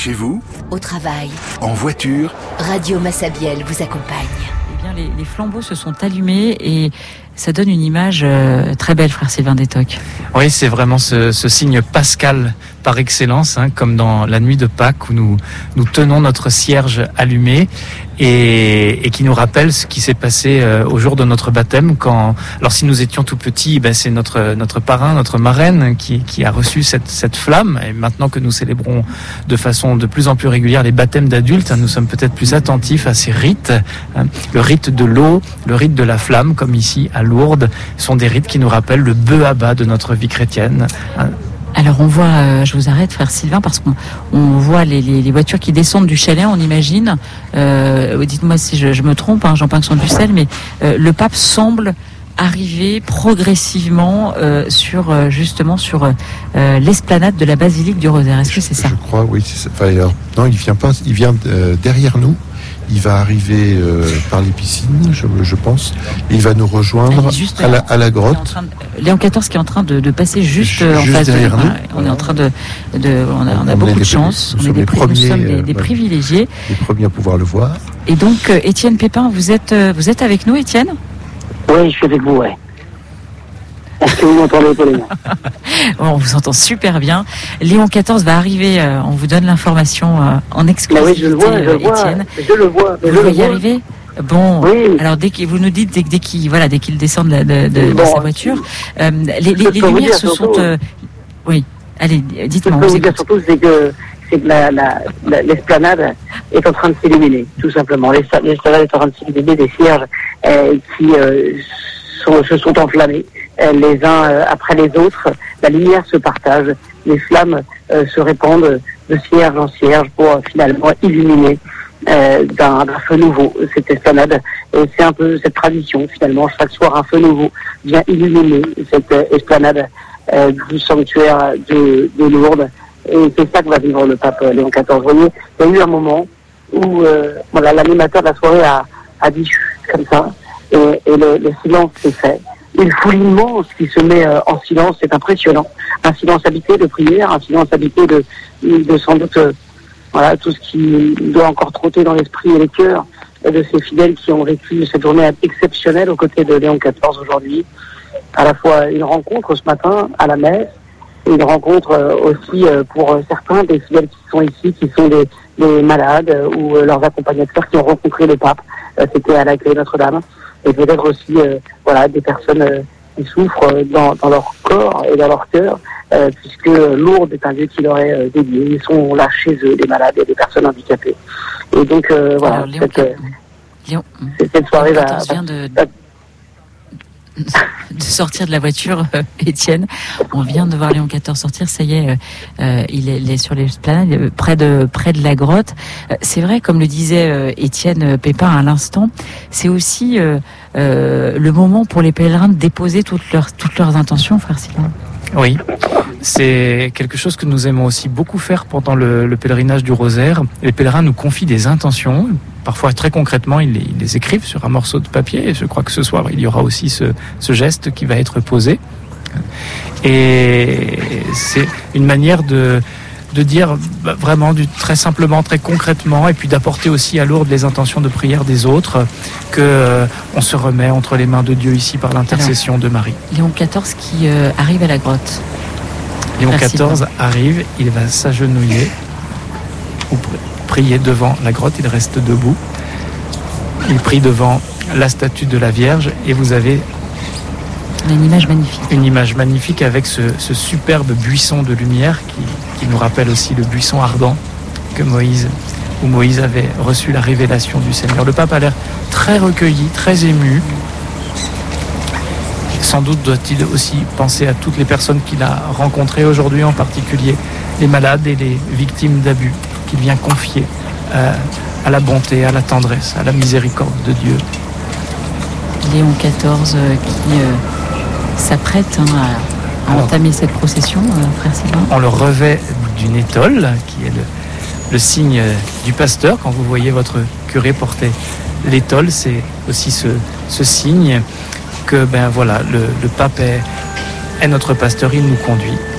Chez vous, au travail, en voiture, Radio Massabielle vous accompagne. Eh bien, les flambeaux se sont allumés et ça donne une image très belle, frère Sylvain Détoc. Oui, c'est vraiment ce signe pascal par excellence, comme dans la nuit de Pâques où nous tenons notre cierge allumé et qui nous rappelle ce qui s'est passé au jour de notre baptême. Alors si nous étions tout petits, c'est notre parrain, notre marraine qui a reçu cette flamme. Et maintenant que nous célébrons de façon de plus en plus régulière les baptêmes d'adultes, nous sommes peut-être plus attentifs à ces rites. Le rite de l'eau, le rite de la flamme, comme ici à Lourdes, sont des rites qui nous rappellent le bœuf-abat de notre vie chrétienne. Alors on voit, je vous arrête frère Sylvain, parce qu'on voit les voitures qui descendent du chalet, on imagine, dites-moi si je me trompe, Jean-Pinxon Dussel, mais le pape semble arriver progressivement sur l'esplanade de la basilique du Rosaire. Est-ce que c'est ça ? Je crois, oui. C'est ça. Enfin, alors, non, il vient pas. Il vient derrière nous. Il va arriver par les piscines, je pense. Et il va nous rejoindre à la grotte. Léon XIV qui est en train de passer juste en face derrière nous. On est en train on a beaucoup de chance. Nous sommes des privilégiés. Les premiers à pouvoir le voir. Et donc, Étienne Pépin, vous êtes avec nous, Étienne ? Oui, je suis avec vous, ouais. Est-ce que vous m'entendez, Pauline ? On vous entend super bien. Léon XIV va arriver, on vous donne l'information en exclusivité, Étienne. Je le vois. Vous voyez arriver ? Bon, oui. Alors vous nous dites dès qu'il descend de sa voiture, les lumières se sont... oui, allez, dites-moi. Ce que je peux vous dire surtout, c'est que l'esplanade est en train de s'illuminer, tout simplement. L'esplanade est en train de s'illuminer, des cierges qui se sont enflammés les uns après les autres. La lumière se partage, les flammes se répandent de cierge en cierge pour finalement illuminer d'un feu nouveau cette esplanade. Et c'est un peu cette tradition finalement, chaque soir un feu nouveau vient illuminer cette esplanade du sanctuaire de Lourdes. Et c'est ça que va vivre le pape Léon XIV. Vous voyez, il y a eu un moment où l'animateur de la soirée a dit comme ça, et le silence s'est fait. Une foule immense qui se met en silence, c'est impressionnant. Un silence habité de prière, un silence habité de sans doute tout ce qui doit encore trotter dans l'esprit et les cœurs de ces fidèles qui ont vécu cette journée exceptionnelle aux côtés de Léon XIV aujourd'hui. À la fois une rencontre ce matin à la messe, et une rencontre aussi pour certains des fidèles qui sont ici, qui sont des malades ou leurs accompagnateurs qui ont rencontré le pape. C'était à l'accueil Notre-Dame. Et peut-être aussi des personnes qui souffrent dans leur corps et dans leur cœur, puisque Lourdes est un lieu qui leur est dédié. Ils sont là chez eux, des malades et des personnes handicapées. Et donc cette soirée va de sortir de la voiture, Étienne. On vient de voir Léon XIV sortir, ça y est, il est sur l'esplanade, près de la grotte. C'est vrai, comme le disait Étienne Pépin à l'instant, c'est aussi le moment pour les pèlerins de déposer toutes leurs intentions, frère Sylvain. Oui, c'est quelque chose que nous aimons aussi beaucoup faire pendant le pèlerinage du Rosaire. Les pèlerins nous confient des intentions. Parfois, très concrètement, ils les écrivent sur un morceau de papier. Et je crois que ce soir, il y aura aussi ce geste qui va être posé. Et c'est une manière de dire vraiment très simplement, très concrètement, et puis d'apporter aussi à Lourdes les intentions de prière des autres, que on se remet entre les mains de Dieu ici par l'intercession de Marie. Léon XIV qui arrive à la grotte. Léon XIV arrive, il va s'agenouiller ou prier devant la grotte, il reste debout. Il prie devant la statue de la Vierge et vous avez une image magnifique. Une image magnifique avec ce superbe buisson de lumière qui nous rappelle aussi le buisson ardent où Moïse avait reçu la révélation du Seigneur. Le pape a l'air très recueilli, très ému. Sans doute doit-il aussi penser à toutes les personnes qu'il a rencontrées aujourd'hui, en particulier les malades et les victimes d'abus, qu'il vient confier à la bonté, à la tendresse, à la miséricorde de Dieu. Léon XIV qui s'apprête à entamer cette procession, frère Sylvain. On le revêt d'une étole, qui est le signe du pasteur. Quand vous voyez votre curé porter l'étole, c'est aussi ce signe que le pape est notre pasteur, il nous conduit.